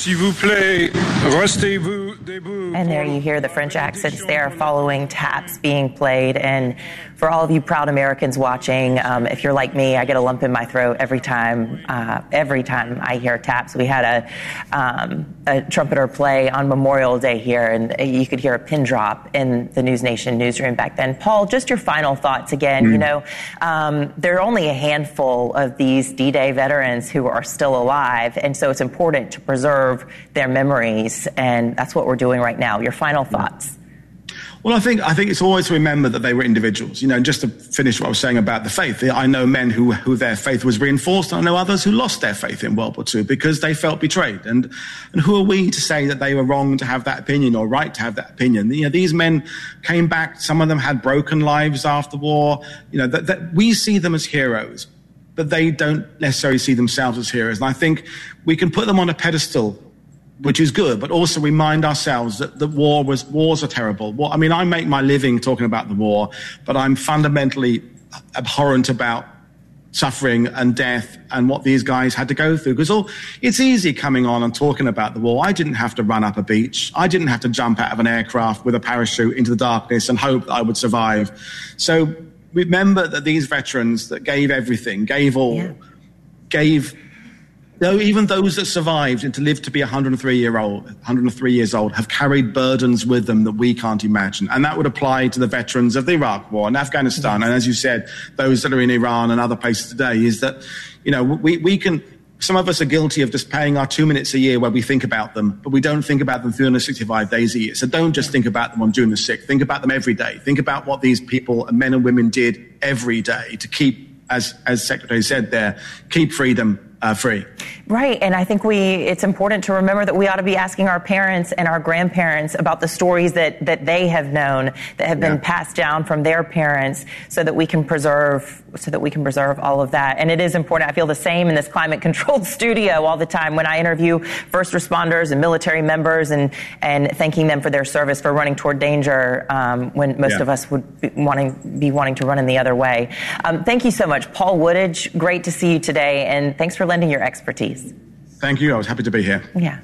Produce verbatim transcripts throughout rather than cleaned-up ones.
S'il vous plaît, restez-vous debout. And there you hear the French accents there following taps being played. And for all of you proud Americans watching, um, if you're like me, I get a lump in my throat every time, uh, every time I hear taps. We had a, um, a trumpeter play on Memorial Day here, and you could hear a pin drop in the News Nation newsroom back then. Paul, just your final thoughts again. Mm. You know, um, there are only a handful of these D-Day veterans who are still alive, and so it's important to preserve their memories, and that's what we're doing right now. Your final thoughts? Well, I think I think it's always to remember that they were individuals. You know, just to finish what I was saying about the faith, I know men who who their faith was reinforced, and I know others who lost their faith in World War Two because they felt betrayed. And and who are we to say that they were wrong to have that opinion or right to have that opinion? You know, these men came back. Some of them had broken lives after war. You know, that, that we see them as heroes, but they don't necessarily see themselves as heroes. And I think we can put them on a pedestal, which is good, but also remind ourselves that the war was, wars are terrible. Well, I mean, I make my living talking about the war, but I'm fundamentally abhorrent about suffering and death and what these guys had to go through. Because all, it's easy coming on and talking about the war. I didn't have to run up a beach. I didn't have to jump out of an aircraft with a parachute into the darkness and hope that I would survive. So remember that these veterans that gave everything, gave all, yeah. gave... Though even those that survived and to live to be one hundred three year old, one hundred three years old, have carried burdens with them that we can't imagine. And that would apply to the veterans of the Iraq War and Afghanistan. Yes. And as you said, those that are in Iran and other places today, is that, you know, we, we can, some of us are guilty of just paying our two minutes a year where we think about them, but we don't think about them three hundred sixty-five days a year. So don't just think about them on June the sixth. Think about them every day. Think about what these people, men and women, did every day to keep, as, as Secretary said there, keep freedom Uh, free. Right. And I think we, it's important to remember that we ought to be asking our parents and our grandparents about the stories that, that they have known, that have been yeah. passed down from their parents, so that we can preserve, so that we can preserve all of that. And it is important. I feel the same in this climate controlled studio all the time when I interview first responders and military members, and, and thanking them for their service, for running toward danger, um, when most yeah. of us would be wanting, be wanting to run in the other way. Um, thank you so much, Paul Woodage. Great to see you today. And thanks for lending your expertise. Thank you. I was happy to be here. Yeah.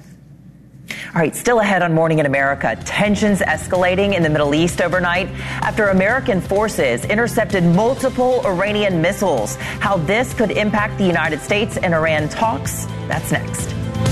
All right, still ahead on Morning in America. Tensions escalating in the Middle East overnight after American forces intercepted multiple Iranian missiles. How this could impact the United States and Iran talks, that's next.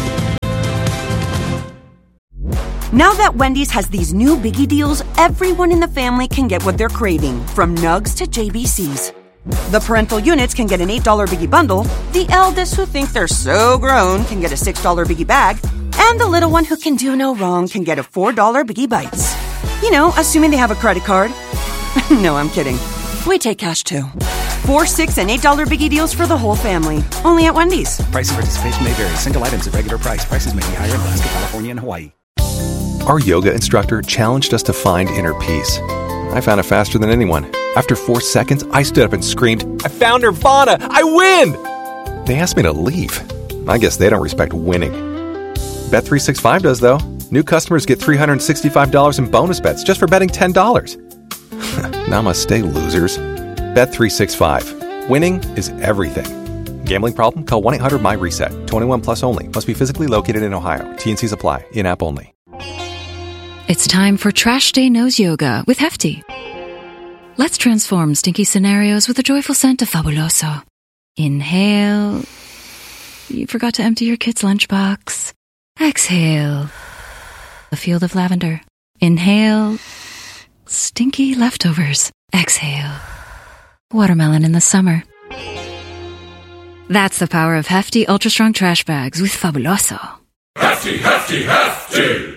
Now that Wendy's has these new biggie deals, everyone in the family can get what they're craving, from Nugs to J B Cs. The parental units can get an eight dollar Biggie Bundle, the eldest who think they're so grown can get a six dollar Biggie Bag, and the little one who can do no wrong can get a four dollar Biggie Bites. You know, assuming they have a credit card. No, I'm kidding. We take cash too. Four, six, and eight dollar Biggie deals for the whole family. Only at Wendy's. Price and participation may vary. Single items at regular price. Prices may be higher in Alaska, California, and Hawaii. Our yoga instructor challenged us to find inner peace. I found it faster than anyone. After four seconds, I stood up and screamed, "I found Nirvana! I win!" They asked me to leave. I guess they don't respect winning. Bet three sixty-five does, though. New customers get three hundred sixty-five dollars in bonus bets just for betting ten dollars. Namaste, losers. Bet three sixty-five. Winning is everything. Gambling problem? Call one eight hundred M Y reset. twenty-one plus only. Must be physically located in Ohio. T N Cs apply. In-app only. It's time for Trash Day Nose Yoga with Hefty. Let's transform stinky scenarios with a joyful scent of Fabuloso. Inhale. You forgot to empty your kid's lunchbox. Exhale. A field of lavender. Inhale. Stinky leftovers. Exhale. Watermelon in the summer. That's the power of Hefty Ultra Strong Trash Bags with Fabuloso. Hefty, Hefty, Hefty!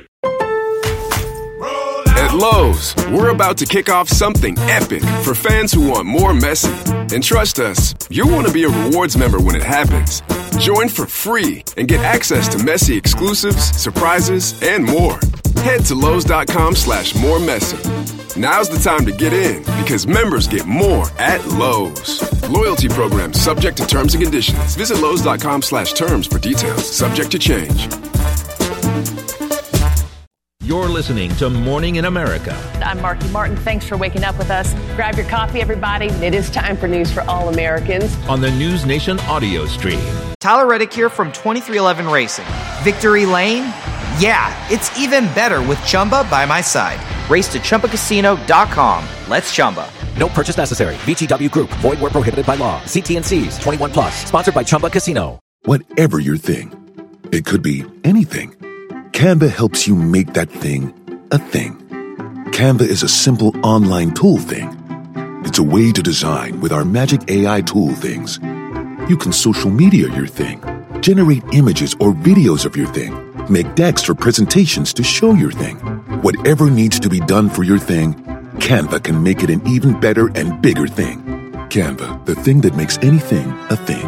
At Lowe's, we're about to kick off something epic for fans who want more messy. And trust us, you'll want to be a rewards member when it happens. Join for free and get access to messy exclusives, surprises, and more. Head to Lowe's.com slash more messy. Now's the time to get in, because members get more at Lowe's. Loyalty program subject to terms and conditions. Visit Lowe's.com slash terms for details. Subject to change. You're listening to Morning in America. I'm Marky Martin. Thanks for waking up with us. Grab your coffee, everybody. It is time for News for All Americans on the News Nation audio stream. Tyler Reddick here from twenty-three eleven Racing. Victory Lane? Yeah, it's even better with Chumba by my side. Race to Chumba Casino dot com. Let's Chumba. No purchase necessary. V G W Group. Void where prohibited by law. See T and C's. twenty-one plus. Sponsored by Chumba Casino. Whatever your thing, it could be anything. Canva helps you make that thing a thing. Canva is a simple online tool thing. It's a way to design with our magic A I tool things. You can social media your thing, generate images or videos of your thing, make decks for presentations to show your thing. Whatever needs to be done for your thing, Canva can make it an even better and bigger thing. Canva, the thing that makes anything a thing.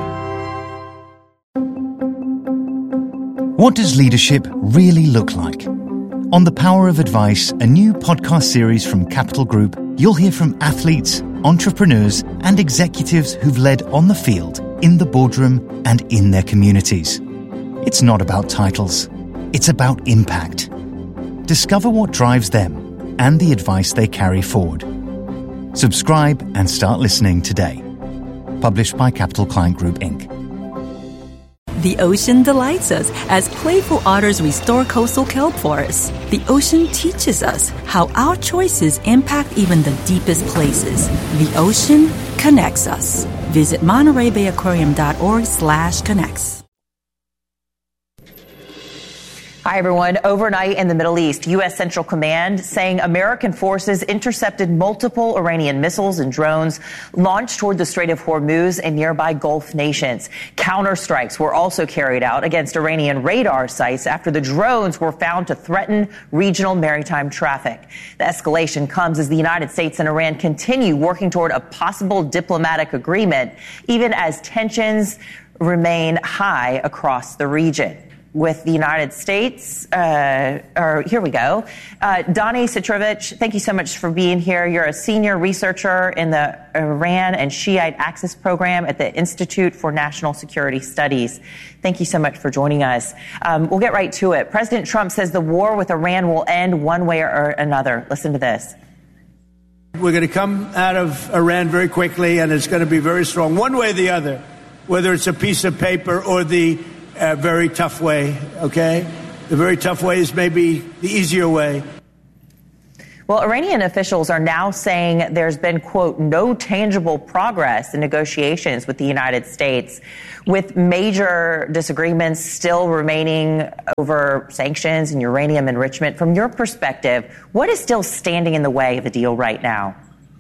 What does leadership really look like? On The Power of Advice, a new podcast series from Capital Group, you'll hear from athletes, entrepreneurs, and executives who've led on the field, in the boardroom, and in their communities. It's not about titles. It's about impact. Discover what drives them and the advice they carry forward. Subscribe and start listening today. Published by Capital Client Group, Incorporated. The ocean delights us as playful otters restore coastal kelp forests. The ocean teaches us how our choices impact even the deepest places. The ocean connects us. Visit Monterey Bay Aquarium dot org slash connects. Hi, everyone. Overnight in the Middle East, U S Central Command saying American forces intercepted multiple Iranian missiles and drones launched toward the Strait of Hormuz and nearby Gulf nations. Counterstrikes were also carried out against Iranian radar sites after the drones were found to threaten regional maritime traffic. The escalation comes as the United States and Iran continue working toward a possible diplomatic agreement, even as tensions remain high across the region. With the United States, uh, or here we go. Uh, Donnie Citrovich, thank you so much for being here. You're a senior researcher in the Iran and Shiite Axis program at the Institute for National Security Studies. Thank you so much for joining us. Um, we'll get right to it. President Trump says the war with Iran will end one way or another. Listen to this. We're going to come out of Iran very quickly, and it's going to be very strong, one way or the other, whether it's a piece of paper or the A very tough way, okay? The very tough way is maybe the easier way. Well, Iranian officials are now saying there's been, quote, no tangible progress in negotiations with the United States, with major disagreements still remaining over sanctions and uranium enrichment. From your perspective, what is still standing in the way of a deal right now?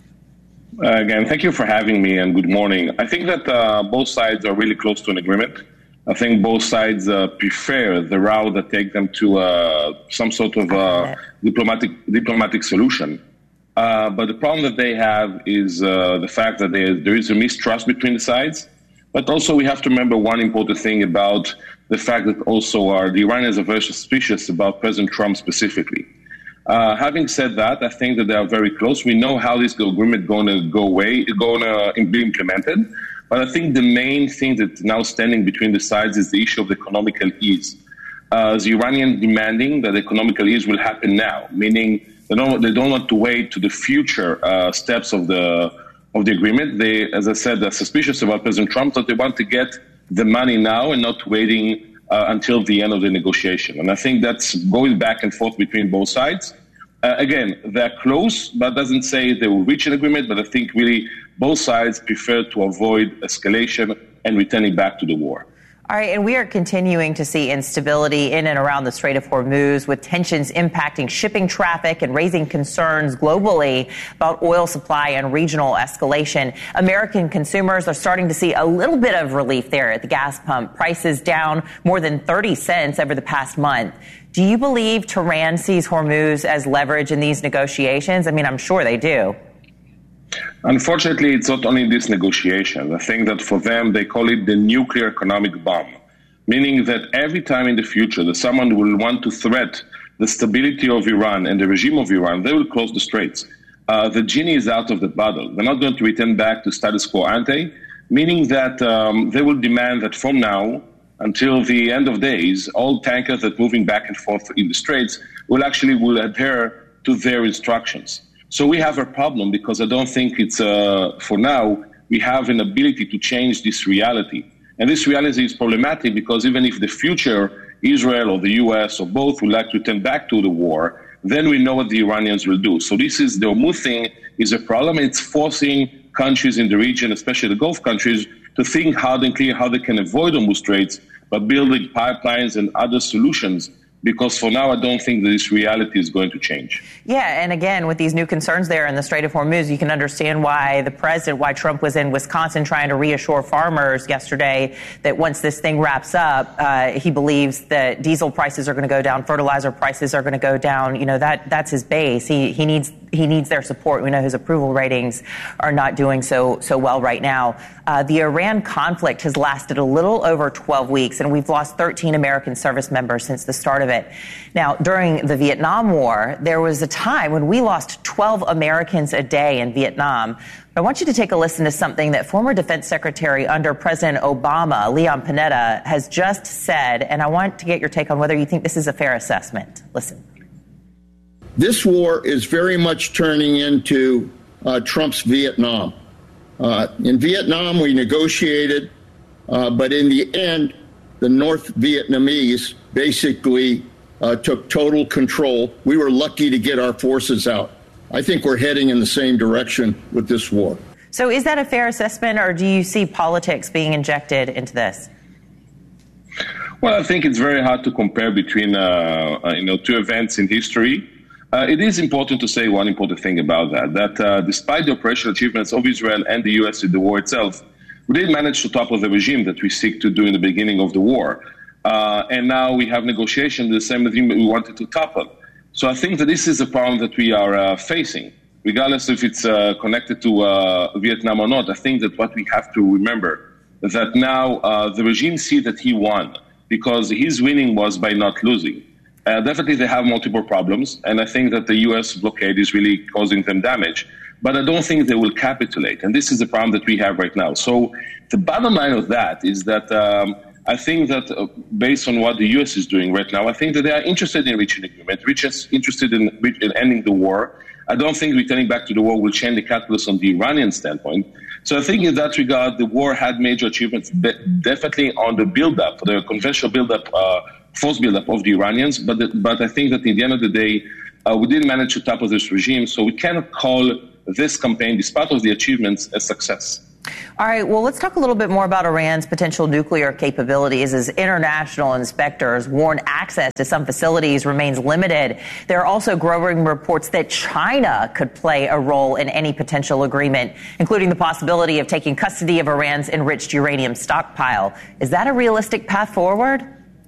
Uh, again, thank you for having me, and good morning. I think that uh, both sides are really close to an agreement. I think both sides uh, prefer the route that take them to uh, some sort of uh, diplomatic diplomatic solution. Uh, but the problem that they have is uh, the fact that there, there is a mistrust between the sides. But also we have to remember one important thing about the fact that also are, the Iranians are very suspicious about President Trump specifically. Uh, having said that, I think that they are very close. We know how this agreement is going to go away, going to be implemented. But I think the main thing that's now standing between the sides is the issue of the economical ease. Uh, the Iranians demanding that economical ease will happen now, meaning they don't they don't want to wait to the future uh, steps of the of the agreement. They, as I said, are suspicious about President Trump, that they want to get the money now and not waiting uh, until the end of the negotiation. And I think that's going back and forth between both sides. Uh, again, they're close, but doesn't say they will reach an agreement. But I think really both sides prefer to avoid escalation and returning back to the war. All right, and we are continuing to see instability in and around the Strait of Hormuz, with tensions impacting shipping traffic and raising concerns globally about oil supply and regional escalation. American consumers are starting to see a little bit of relief there at the gas pump. Prices down more than thirty cents over the past month. Do you believe Tehran sees Hormuz as leverage in these negotiations? I mean, I'm sure they do. Unfortunately, it's not only this negotiation. I think that for them, they call it the nuclear economic bomb, meaning that every time in the future that someone will want to threat the stability of Iran and the regime of Iran, they will close the straits. Uh, the genie is out of the bottle. They're not going to return back to status quo ante, meaning that um, they will demand that from now until the end of days, all tankers that are moving back and forth in the straits will actually will adhere to their instructions. So we have a problem because I don't think it's, uh, for now, we have an ability to change this reality. And this reality is problematic because even if the future Israel or the U S or both would like to turn back to the war, then we know what the Iranians will do. So this is the Hormuz thing is a problem. It's forcing countries in the region, especially the Gulf countries, to think hard and clear how they can avoid Hormuz Straits by building pipelines and other solutions. Because for now, I don't think that this reality is going to change. Yeah, and again, with these new concerns there in the Strait of Hormuz, you can understand why the president, why Trump was in Wisconsin trying to reassure farmers yesterday that once this thing wraps up, uh, he believes that diesel prices are going to go down, fertilizer prices are going to go down. You know, that that's his base. He he needs he needs their support. We know his approval ratings are not doing so so well right now. Uh, the Iran conflict has lasted a little over twelve weeks, and we've lost thirteen American service members since the start of it. Now, during the Vietnam War, there was a time when we lost twelve Americans a day in Vietnam. But I want you to take a listen to something that former Defense Secretary under President Obama, Leon Panetta, has just said, and I want to get your take on whether you think this is a fair assessment. Listen. This war is very much turning into uh, Trump's Vietnam. Uh, in Vietnam, we negotiated, uh, but in the end, the North Vietnamese basically uh, took total control. We were lucky to get our forces out. I think we're heading in the same direction with this war. So is that a fair assessment, or do you see politics being injected into this? Well, I think it's very hard to compare between uh, uh, you know two events in history. Uh, it is important to say one important thing about that, that uh, despite the operational achievements of Israel and the U S in the war itself, we did manage to topple the regime that we seek to do in the beginning of the war. Uh, and now we have negotiations, the same regime that we wanted to topple. So I think that this is a problem that we are uh, facing, regardless if it's uh, connected to uh, Vietnam or not. I think that what we have to remember is that now uh, the regime sees that he won because his winning was by not losing. Uh, definitely they have multiple problems, and I think that the U S blockade is really causing them damage. But I don't think they will capitulate, and this is the problem that we have right now. So the bottom line of that is that um, I think that uh, based on what the U S is doing right now, I think that they are interested in reaching an agreement, which is interested in, in ending the war. I don't think returning back to the war will change the calculus on the Iranian standpoint. So I think in that regard, the war had major achievements, definitely on the buildup, the conventional buildup, uh, force buildup of the Iranians. But the, but I think that in the end of the day, uh, we didn't manage to topple this regime. So we cannot call this campaign, despite of the achievements, a success. All right, well, let's talk a little bit more about Iran's potential nuclear capabilities as international inspectors warn access to some facilities remains limited. There are also growing reports that China could play a role in any potential agreement, including the possibility of taking custody of Iran's enriched uranium stockpile. Is that a realistic path forward?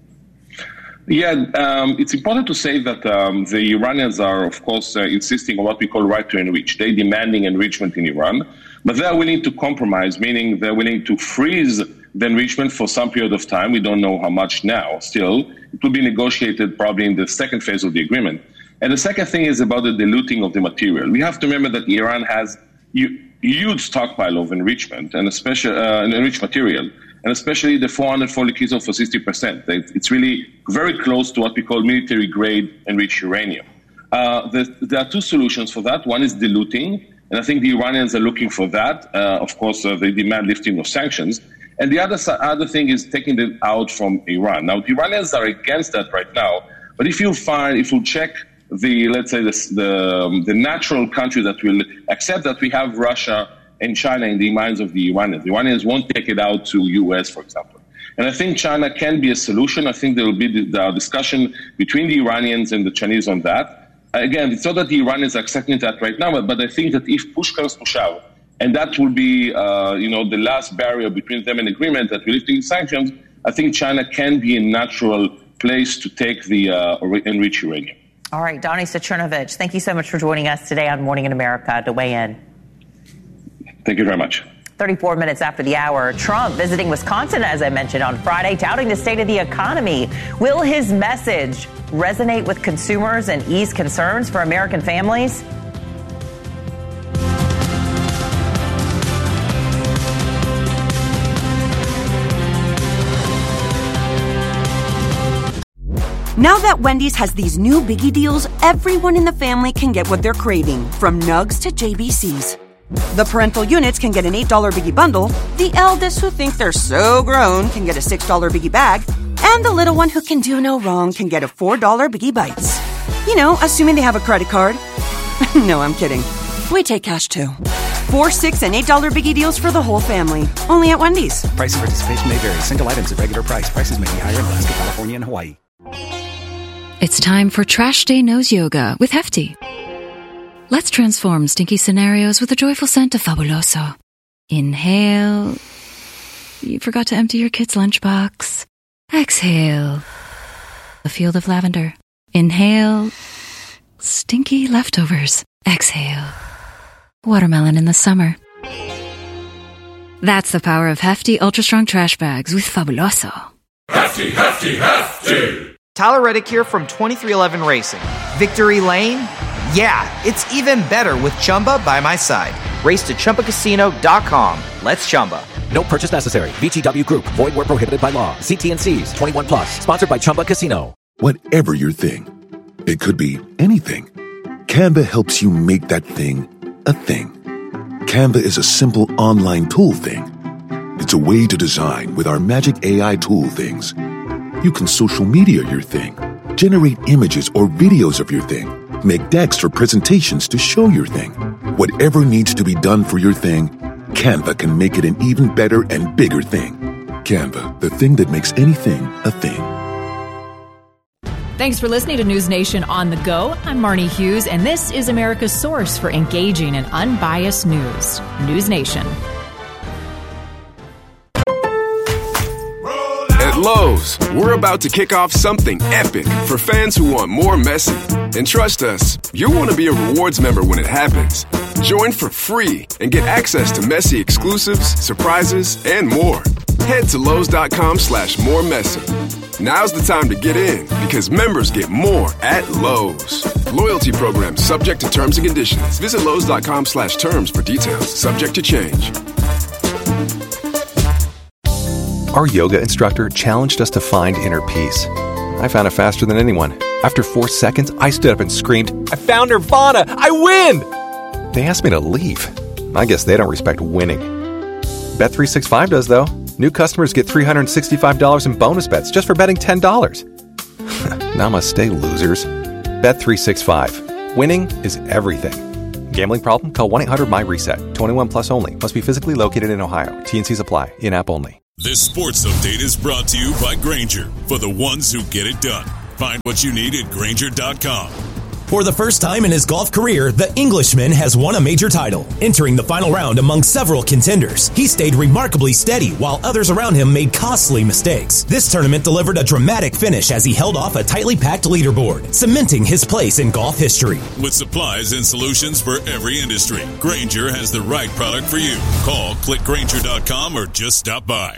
Yeah, um, it's important to say that um, the Iranians are, of course, uh, insisting on what we call right to enrich. They're demanding enrichment in Iran, but they're willing to compromise, meaning they're willing to freeze the enrichment for some period of time. We don't know how much now still. It will be negotiated probably in the second phase of the agreement. And the second thing is about the diluting of the material. We have to remember that Iran has a huge stockpile of enrichment and especially uh, enriched material, and especially the four hundred forty kilotons for sixty percent. It's really very close to what we call military-grade enriched uranium. Uh, the, there are two solutions for that. One is diluting, and I think the Iranians are looking for that. Uh, of course, uh, they demand lifting of sanctions. And the other other thing is taking them out from Iran. Now, the Iranians are against that right now, but if you find, if you check the, let's say, the, the, the natural country that will accept that, we have Russia and China in the minds of the Iranians. The Iranians won't take it out to U S, for example. And I think China can be a solution. I think there will be the, the discussion between the Iranians and the Chinese on that. Again, it's not that the Iranians are accepting that right now, but, but I think that if push comes to shove, and that will be, uh, you know, the last barrier between them and agreement that we're lifting sanctions, I think China can be a natural place to take the uh, enriched uranium. All right, Donnie Sachernovich, thank you so much for joining us today on Morning in America to weigh in. Thank you very much. thirty-four minutes after the hour, Trump visiting Wisconsin, as I mentioned, on Friday, touting the state of the economy. Will his message resonate with consumers and ease concerns for American families? Now that Wendy's has these new biggie deals, everyone in the family can get what they're craving, from Nugs to J B Cs. The parental units can get an eight dollar Biggie bundle, the eldest who think they're so grown can get a six dollar Biggie bag, and the little one who can do no wrong can get a four dollar Biggie Bites. You know, assuming they have a credit card. No, I'm kidding. We take cash too. Four, six, and eight dollar Biggie deals for the whole family. Only at Wendy's. Price and participation may vary. Single items at regular price. Prices may be higher in Alaska, California, and Hawaii. It's time for Trash Day Nose Yoga with Hefty. Let's transform stinky scenarios with a joyful scent of Fabuloso. Inhale. You forgot to empty your kid's lunchbox. Exhale. A field of lavender. Inhale. Stinky leftovers. Exhale. Watermelon in the summer. That's the power of Hefty Ultra Strong Trash Bags with Fabuloso. Hefty, hefty, hefty! Tyler Reddick here from twenty-three eleven Racing. Victory Lane? Yeah, it's even better with Chumba by my side. Race to Chumba Casino dot com. Let's Chumba. No purchase necessary. V G W Group. Void where prohibited by law. See T N Cs. twenty-one plus. Sponsored by Chumba Casino. Whatever your thing, it could be anything. Canva helps you make that thing a thing. Canva is a simple online tool thing. It's a way to design with our magic A I tool things. You can social media your thing, generate images or videos of your thing, make decks for presentations to show your thing. Whatever needs to be done for your thing, Canva can make it an even better and bigger thing. Canva, the thing that makes anything a thing. Thanks for listening to News Nation on the Go. I'm Marnie Hughes, and this is America's source for engaging and unbiased news. News Nation. At Lowe's, we're about to kick off something epic for fans who want more messy. And trust us, you'll want to be a rewards member when it happens. Join for free and get access to messy exclusives, surprises, and more. Head to Lowe's.com slash more messy. Now's the time to get in because members get more at Lowe's. Loyalty program subject to terms and conditions. Visit Lowe's.com slash terms for details. Subject to change. Our yoga instructor challenged us to find inner peace. I found it faster than anyone. After four seconds, I stood up and screamed, I found Nirvana! I win! They asked me to leave. I guess they don't respect winning. Bet three sixty-five does, though. New customers get three hundred sixty-five dollars in bonus bets just for betting ten dollars. Namaste, losers. Bet three sixty-five. Winning is everything. Gambling problem? Call one eight hundred my reset. twenty-one plus only. Must be physically located in Ohio. T N Cs apply. In-app only. This sports update is brought to you by Grainger, for the ones who get it done. Find what you need at Grainger dot com. For the first time in his golf career, the Englishman has won a major title. Entering the final round among several contenders, he stayed remarkably steady while others around him made costly mistakes. This tournament delivered a dramatic finish as he held off a tightly packed leaderboard, cementing his place in golf history. With supplies and solutions for every industry, Grainger has the right product for you. Call, click Grainger dot com, or just stop by.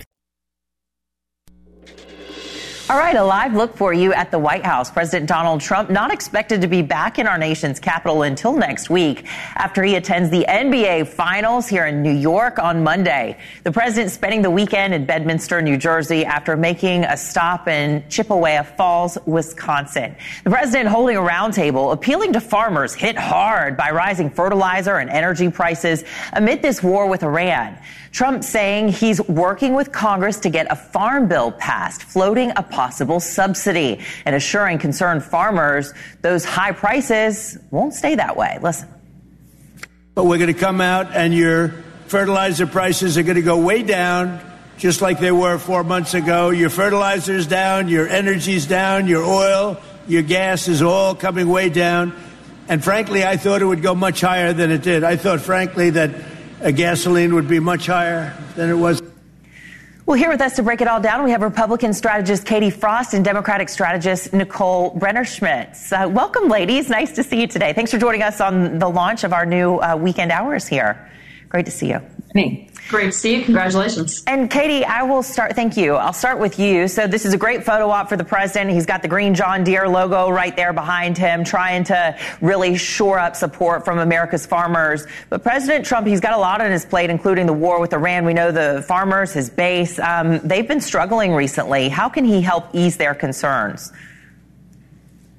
All right, a live look for you at the White House. President Donald Trump not expected to be back in our nation's capital until next week after he attends the N B A Finals here in New York on Monday. The president spending the weekend in Bedminster, New Jersey after making a stop in Chippewa Falls, Wisconsin. The president holding a roundtable appealing to farmers hit hard by rising fertilizer and energy prices amid this war with Iran. Trump saying he's working with Congress to get a farm bill passed, floating a possible subsidy and assuring concerned farmers those high prices won't stay that way. Listen. But we're going to come out and your fertilizer prices are going to go way down, just like they were four months ago. Your fertilizer's down, your energy's down, your oil, your gas is all coming way down. And frankly, I thought it would go much higher than it did. I thought, frankly, that a gasoline would be much higher than it was. Well, here with us to break it all down, we have Republican strategist Katie Frost and Democratic strategist Nicole Brenner-Schmidt. Uh, welcome, ladies. Nice to see you today. Thanks for joining us on the launch of our new uh, weekend hours here. Great to see you. Me. Great to see you. Congratulations. And Katie, I will start. Thank you. I'll start with you. So this is a great photo op for the president. He's got the green John Deere logo right there behind him, trying to really shore up support from America's farmers. But President Trump, he's got a lot on his plate, including the war with Iran. We know the farmers, his base, um, they've been struggling recently. How can he help ease their concerns?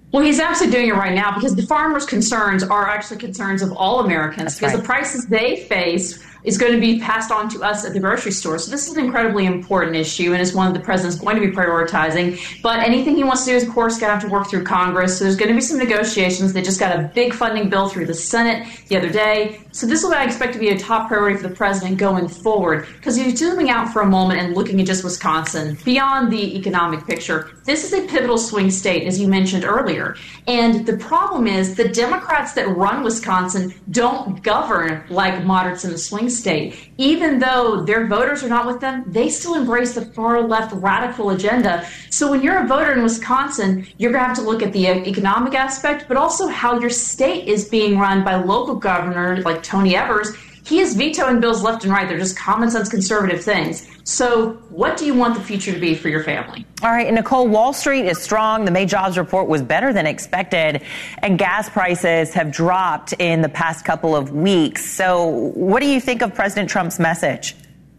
Well, he's actually doing it right now because the farmers' concerns are actually concerns of all Americans. That's because right. The prices they face is going to be passed on to us at the grocery store. So this is an incredibly important issue, and it's one that the president's going to be prioritizing. But anything he wants to do is, of course, going to have to work through Congress. So there's going to be some negotiations. They just got a big funding bill through the Senate the other day. So this is what I expect to be a top priority for the president going forward. Because he's zooming out for a moment and looking at just Wisconsin, beyond the economic picture, this is a pivotal swing state, as you mentioned earlier. And the problem is the Democrats that run Wisconsin don't govern like moderates in the swing state. Even though their voters are not with them, they still embrace the far left radical agenda. So when you're a voter in Wisconsin, you're going to have to look at the economic aspect, but also how your state is being run by local governors like Tony Evers. He is vetoing bills left and right. They're just common sense conservative things. So what do you want the future to be for your family? All right, Nicole, Wall Street is strong. The May jobs report was better than expected, and gas prices have dropped in the past couple of weeks. So what do you think of President Trump's message?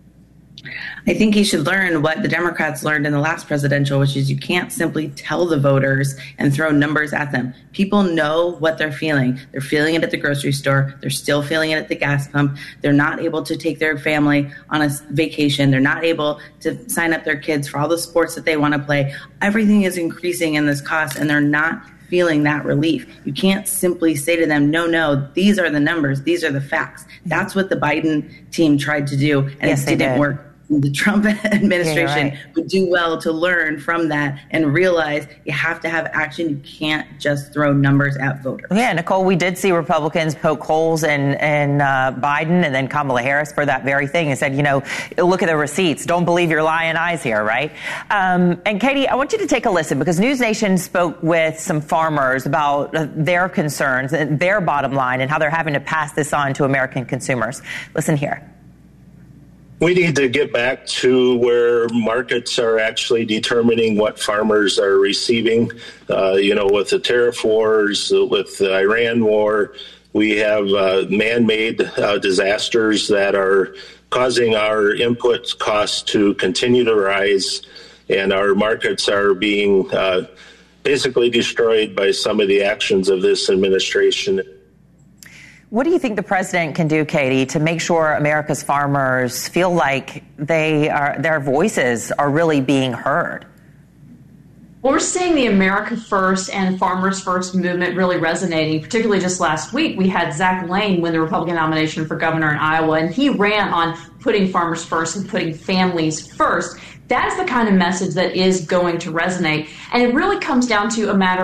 I think he should learn what the Democrats learned in the last presidential, which is you can't simply tell the voters and throw numbers at them. People know what they're feeling. They're feeling it at the grocery store. They're still feeling it at the gas pump. They're not able to take their family on a vacation. They're not able to sign up their kids for all the sports that they want to play. Everything is increasing in this cost, and they're not feeling that relief. You can't simply say to them, no, no, these are the numbers. These are the facts. That's what the Biden team tried to do, and yes, it didn't did. work. The Trump administration yeah, right. would do well to learn from that and realize you have to have action. You can't just throw numbers at voters. Yeah, Nicole, we did see Republicans poke holes in, in uh, Biden and then Kamala Harris for that very thing and said, you know, look at the receipts. Don't believe your lying eyes here, right? Um, and Katie, I want you to take a listen because News Nation spoke with some farmers about uh, their concerns, their bottom line, and how they're having to pass this on to American consumers. Listen here. We need to get back to where markets are actually determining what farmers are receiving. Uh, you know, with the tariff wars, with the Iran war, we have uh, man-made uh, disasters that are causing our input costs to continue to rise, and our markets are being uh, basically destroyed by some of the actions of this administration. What do you think the president can do, Katie, to make sure America's farmers feel like they are, their voices are really being heard? We're seeing the America First and Farmers First movement really resonating. Particularly just last week, we had Zach Lane win the Republican nomination for governor in Iowa, and he ran on putting farmers first and putting families first. That is the kind of message that is going to resonate. And it really comes down to a matter